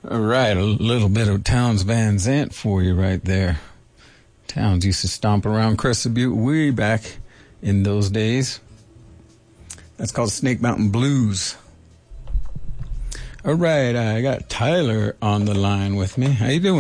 All right, a little bit of Townes Van Zandt for you right there. Townes used to stomp around Crested Butte way back in those days. That's called Snake Mountain Blues. All right, I got Tyler on the line with me. How you doing?